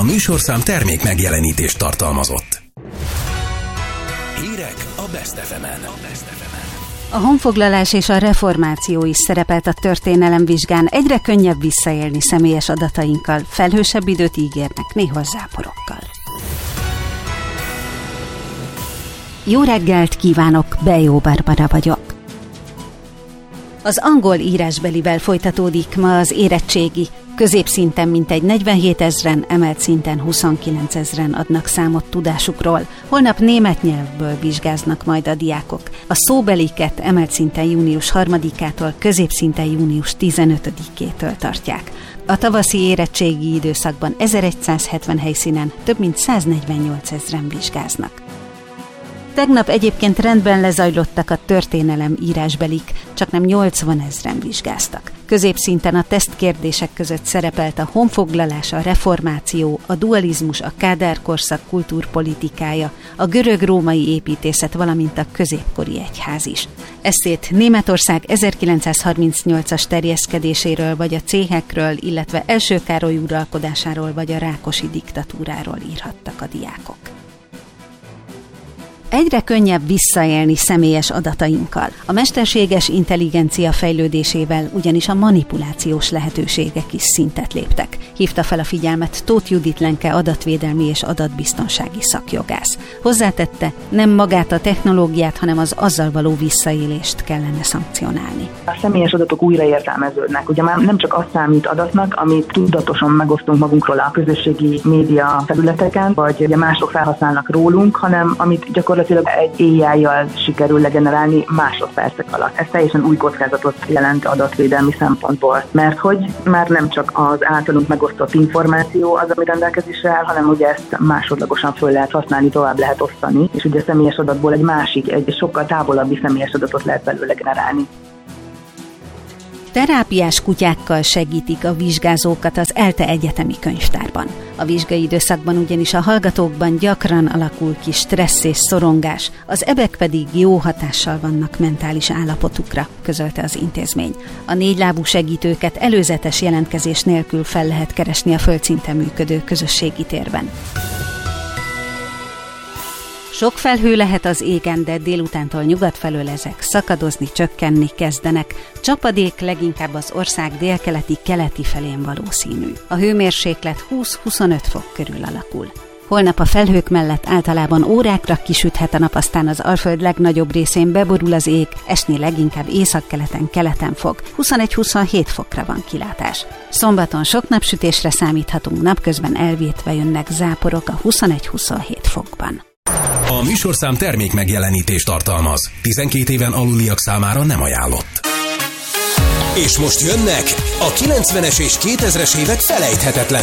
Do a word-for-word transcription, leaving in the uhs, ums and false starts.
műsorszám termék megjelenítést tartalmazott. Hírek a Best ef emen. A honfoglalás és a reformáció is szerepelt a történelemvizsgán, egyre könnyebb visszaélni személyes adatainkkal, felhősebb időt ígérnek, néha záporokkal. Jó reggelt kívánok, Bejó Barbara vagyok. Az angol írásbelivel folytatódik ma az érettségi. Középszinten mintegy negyvenhétezren, emelt szinten huszonkilencezren adnak számot tudásukról. Holnap német nyelvből vizsgáznak majd a diákok. A szóbeliket emelt szinten június harmadikától, középszinten június tizenötödikétől tartják. A tavaszi érettségi időszakban ezeregyszázhetven helyszínen több mint száznegyvennyolcezren vizsgáznak. Tegnap egyébként rendben lezajlottak a történelem írásbelik, csaknem nyolcvanezren vizsgáztak. Középszinten a tesztkérdések között szerepelt a honfoglalás, a reformáció, a dualizmus, a Kádár korszak kultúrpolitikája, a görög-római építészet, valamint a középkori egyház is. Esszét Németország ezerkilencszázharmincnyolcas terjeszkedéséről vagy a céhekről, illetve első Károly uralkodásáról vagy a Rákosi diktatúráról írhattak a diákok. Egyre könnyebb visszaélni személyes adatainkkal. A mesterséges intelligencia fejlődésével ugyanis a manipulációs lehetőségek is szintet léptek. Hívta fel a figyelmet Tóth Judit Lenke adatvédelmi és adatbiztonsági szakjogász. Hozzátette, nem magát a technológiát, hanem az azzal való visszaélést kellene szankcionálni. A személyes adatok újraértelmeződnek. Ugye már nem csak az számít adatnak, amit tudatosan megosztunk magunkról a közösségi média felületeken, vagy ugye mások felhasználnak rólunk, hanem amit gyakorlatilag egy á i-jal sikerül legenerálni másodpercek alatt. Ez teljesen új kockázatot jelent adatvédelmi szempontból, mert hogy már nem csak az általunk megosztott információ az, ami rendelkezésre áll, hanem ugye ezt másodlagosan föl lehet használni, tovább lehet osztani, és ugye a személyes adatból egy másik, egy sokkal távolabbi személyes adatot lehet belőle generálni. Terápiás kutyákkal segítik a vizsgázókat az ELTE egyetemi könyvtárban. A vizsgai időszakban ugyanis a hallgatókban gyakran alakul ki stressz és szorongás, az ebek pedig jó hatással vannak mentális állapotukra, közölte az intézmény. A négylábú segítőket előzetes jelentkezés nélkül fel lehet keresni a földszinten működő közösségi térben. Sok felhő lehet az égen, de délutántól nyugat felől ezek szakadozni, csökkenni kezdenek. Csapadék leginkább az ország délkeleti, keleti felén valószínű. A hőmérséklet húsz-huszonöt fok körül alakul. Holnap a felhők mellett általában órákra kisüthet a nap, aztán az Alföld legnagyobb részén beborul az ég, esni leginkább északkeleten, keleten fog. huszonegy-huszonhét fokra van kilátás. Szombaton sok napsütésre számíthatunk, napközben elvétve jönnek záporok a huszonegy-huszonhét fokban. A műsorszám termék megjelenítést tartalmaz. tizenkét éven aluliak számára nem ajánlott. És most jönnek a kilencvenes és kétezres évek felejthetetlen